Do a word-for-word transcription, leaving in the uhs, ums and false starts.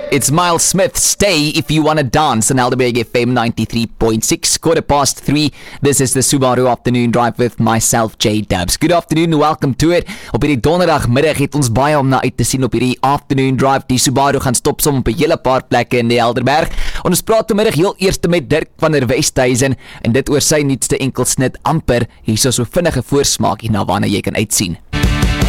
It's Miles Smith, Stay If You Wanna Dance on Helderberg F M ninety-three point six, quarter past three. This is the Subaru Afternoon Drive with myself, J Dubs. Good afternoon, welcome to it. Op hierdie donderdagmiddag het ons baie om na uit te sien op hierdie Afternoon Drive. Die Subaru gaan stop som op 'n hele paar plekke in die Helderberg. En ons praat vanmiddag heel eers met Dirk van der Westhuizen en dit oor sy nuutste enkelsnit amper. Hier is so vinnige voorsmaak hierna waarna jy kan uitsien.